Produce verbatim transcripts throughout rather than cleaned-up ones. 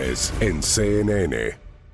lunes en C N N.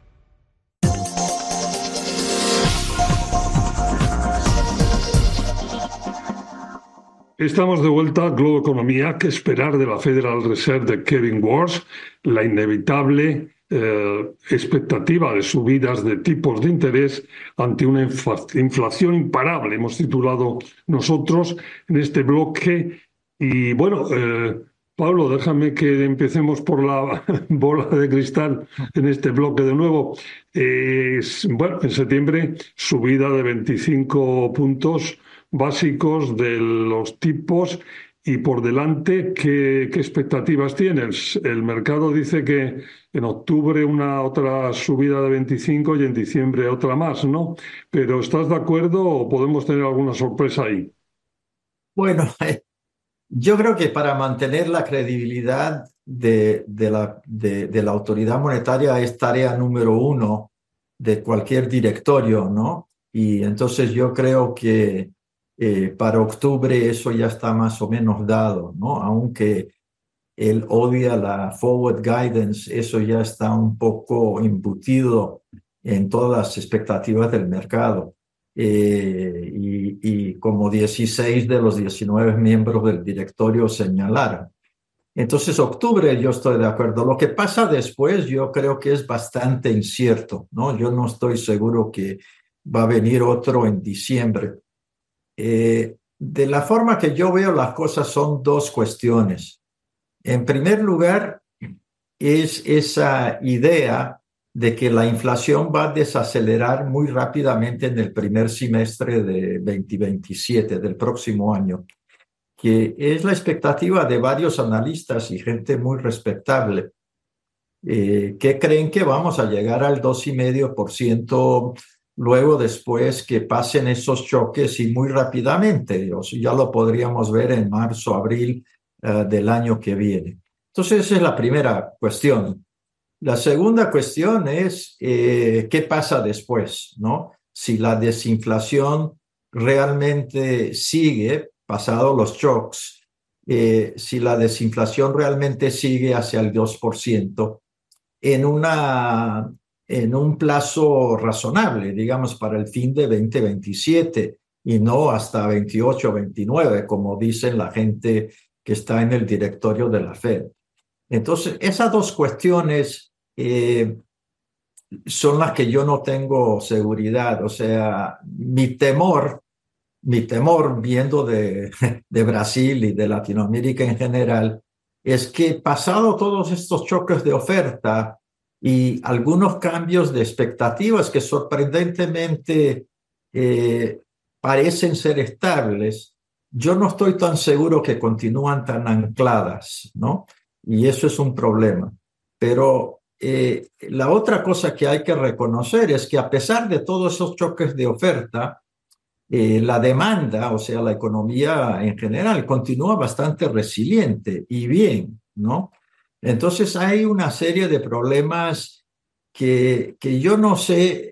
Estamos de vuelta a Globo Economía. ¿Qué esperar de la Federal Reserve de Kevin Warsh? La inevitable eh, expectativa de subidas de tipos de interés ante una inflación imparable. Hemos titulado nosotros en este bloque. Y bueno, eh, Pablo, déjame que empecemos por la bola de cristal en este bloque de nuevo. Eh, bueno, en septiembre subida de veinticinco puntos básicos de los tipos y por delante, ¿qué, qué expectativas tienes? El mercado dice que en octubre una otra subida de veinticinco y en diciembre otra más, ¿no? Pero ¿estás de acuerdo o podemos tener alguna sorpresa ahí? Bueno, eh, yo creo que para mantener la credibilidad de, de, la, de, de la autoridad monetaria es tarea número uno de cualquier directorio, ¿no? Y entonces yo creo que Eh, para octubre eso ya está más o menos dado, ¿no? Aunque él odia la forward guidance, eso ya está un poco embutido en todas las expectativas del mercado. Eh, y, y como dieciséis de los diecinueve miembros del directorio señalaron. Entonces, octubre yo estoy de acuerdo. Lo que pasa después yo creo que es bastante incierto, ¿no? Yo no estoy seguro que va a venir otro en diciembre. Eh, de la forma que yo veo las cosas son dos cuestiones. En primer lugar, es esa idea de que la inflación va a desacelerar muy rápidamente en el primer semestre de veinte veintisiete, del próximo año, que es la expectativa de varios analistas y gente muy respetable, eh, que creen que vamos a llegar al dos coma cinco por ciento luego después que pasen esos choques y muy rápidamente. O sea, ya lo podríamos ver en marzo, abril uh, del año que viene. Entonces esa es la primera cuestión. La segunda cuestión es eh, qué pasa después, ¿no? Si la desinflación realmente sigue, pasado los shocks, eh, si la desinflación realmente sigue hacia el dos por ciento en una en un plazo razonable, digamos, para el fin de veinte veintisiete y no hasta veintiocho veintinueve, como dicen la gente que está en el directorio de la Fed. Entonces, esas dos cuestiones eh, son las que yo no tengo seguridad. O sea, mi temor, mi temor viendo de, de Brasil y de Latinoamérica en general, es que pasado todos estos choques de oferta y algunos cambios de expectativas que sorprendentemente eh, parecen ser estables, yo no estoy tan seguro que continúan tan ancladas, ¿no? Y eso es un problema. Pero eh, la otra cosa que hay que reconocer es que a pesar de todos esos choques de oferta, eh, la demanda, o sea, la economía en general, continúa bastante resiliente y bien, ¿no? Entonces hay una serie de problemas que, que yo no sé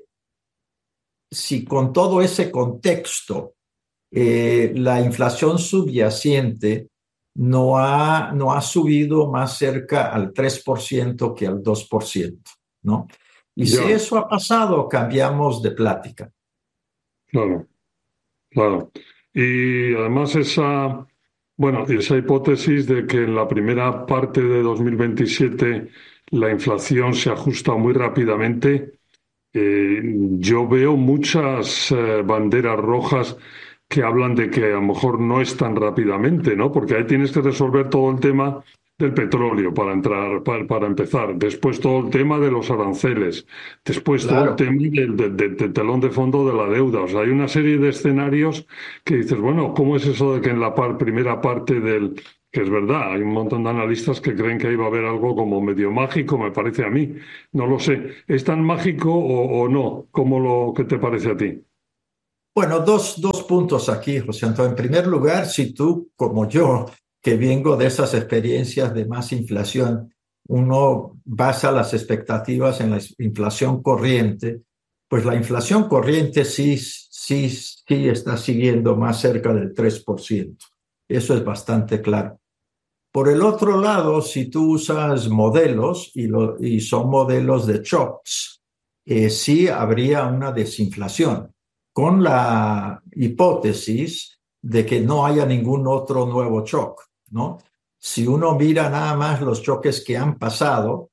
si con todo ese contexto eh, la inflación subyacente no ha, no ha subido más cerca al tres por ciento que al dos por ciento, ¿no? Y Ya, si eso ha pasado, cambiamos de plática. claro, claro. Y además esa, bueno, esa hipótesis de que en la primera parte de dos mil veintisiete la inflación se ajusta muy rápidamente, eh, yo veo muchas eh, banderas rojas que hablan de que a lo mejor no es tan rápidamente, ¿no? Porque ahí tienes que resolver todo el tema del petróleo para entrar, para, para empezar. Después todo el tema de los aranceles. Después todo el Claro. tema del, del- del- del telón de fondo de la deuda. O sea, hay una serie de escenarios que dices, bueno, ¿cómo es eso de que en la par- primera parte del... Que es verdad, hay un montón de analistas que creen que ahí va a haber algo como medio mágico, me parece a mí. No lo sé. ¿Es tan mágico o, o no? ¿Cómo lo que te parece a ti? Bueno, dos, dos puntos aquí, José Antonio. En primer lugar, si tú, como yo, que vengo de esas experiencias de más inflación, uno basa las expectativas en la inflación corriente, pues la inflación corriente sí, sí, sí está siguiendo más cerca del tres por ciento. Eso es bastante claro. Por el otro lado, si tú usas modelos y, lo, y son modelos de shocks, eh, sí habría una desinflación, con la hipótesis de que no haya ningún otro nuevo shock, ¿no? Si uno mira nada más los choques que han pasado,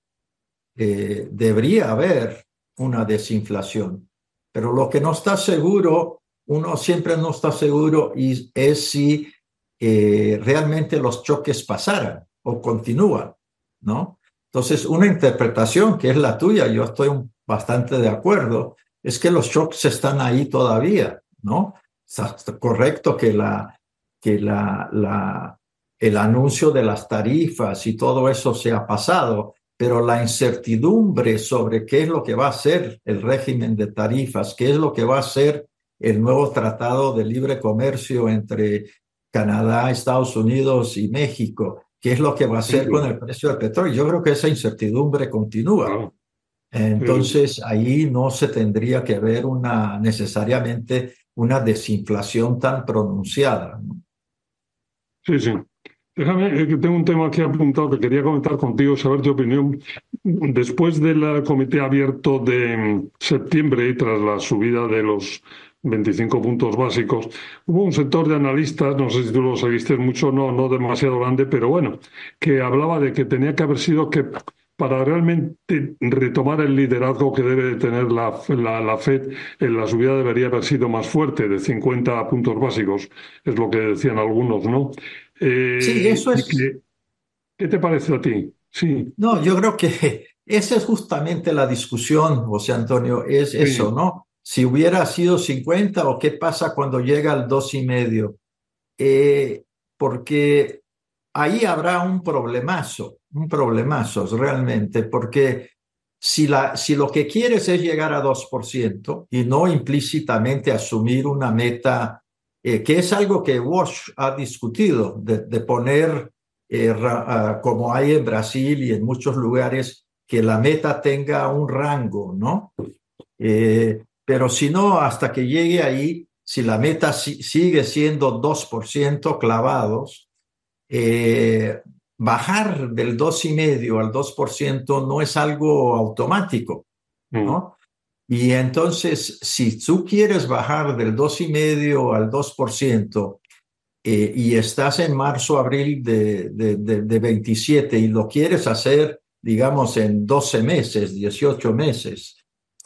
eh, debería haber una desinflación. Pero lo que no está seguro, uno siempre no está seguro, y es si eh, realmente los choques pasaran o continúan, ¿no? Entonces, una interpretación que es la tuya, yo estoy bastante de acuerdo, es que los shocks están ahí todavía, ¿no? Está correcto que, la, que la, la, el anuncio de las tarifas y todo eso se ha pasado, pero la incertidumbre sobre qué es lo que va a ser el régimen de tarifas, qué es lo que va a ser el nuevo tratado de libre comercio entre Canadá, Estados Unidos y México, qué es lo que va a hacer con el precio del petróleo. Yo creo que esa incertidumbre continúa. Entonces, ahí no se tendría que ver una, necesariamente una desinflación tan pronunciada, ¿no? Sí, sí. Déjame, que tengo un tema aquí apuntado que quería comentar contigo, saber tu opinión. Después del comité abierto de septiembre y tras la subida de los veinticinco puntos básicos, hubo un sector de analistas, no sé si tú lo seguiste mucho, no, no demasiado grande, pero bueno, que hablaba de que tenía que haber sido que para realmente retomar el liderazgo que debe de tener la, la, la Fed, en la subida debería haber sido más fuerte, de cincuenta puntos básicos, es lo que decían algunos, ¿no? Eh, sí, eso es... ¿qué, ¿Qué te parece a ti? Sí. No, yo creo que esa es justamente la discusión, José Antonio, es Sí. eso, ¿no? Si hubiera sido cincuenta o qué pasa cuando llega al dos y medio, eh, porque ahí habrá un problemazo, un problemazo realmente, porque si, la, si lo que quieres es llegar a dos por ciento y no implícitamente asumir una meta, eh, que es algo que Walsh ha discutido, de, de poner, eh, ra, uh, como hay en Brasil y en muchos lugares, que la meta tenga un rango, ¿no? Eh, pero si no, hasta que llegue ahí, si la meta si, sigue siendo dos por ciento clavados, eh, bajar del dos y medio al dos por ciento no es algo automático, ¿no? Mm. Y entonces, si tú quieres bajar del dos y medio al dos por ciento eh, y estás en marzo, abril de, de, de, de veintisiete y lo quieres hacer, digamos, en doce meses, dieciocho meses,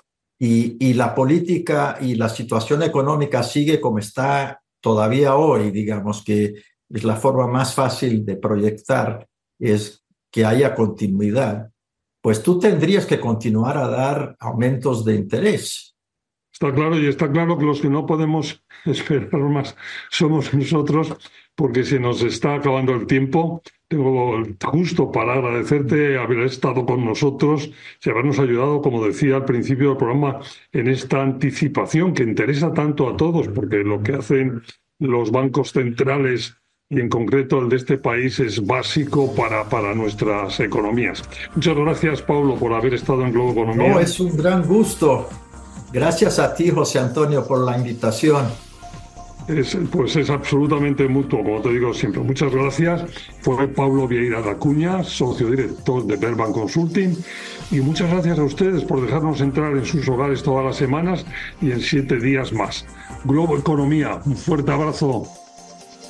y, y la política y la situación económica sigue como está todavía hoy, digamos que es la forma más fácil de proyectar, es que haya continuidad, pues tú tendrías que continuar a dar aumentos de interés. Está claro, y está claro que los que no podemos esperar más somos nosotros, porque se nos está acabando el tiempo. Tengo el gusto para agradecerte haber estado con nosotros y habernos ayudado, como decía al principio del programa, en esta anticipación que interesa tanto a todos, porque lo que hacen los bancos centrales y en concreto el de este país es básico para, para nuestras economías. Muchas gracias, Pablo, por haber estado en Globo Economía. No, es un gran gusto. Gracias a ti, José Antonio, por la invitación. Es, pues es absolutamente mutuo, como te digo siempre. Muchas gracias. Fue Pablo Vieira da Cunha, socio director de Verban Consulting. Y muchas gracias a ustedes por dejarnos entrar en sus hogares todas las semanas y en siete días más. Globo Economía, un fuerte abrazo.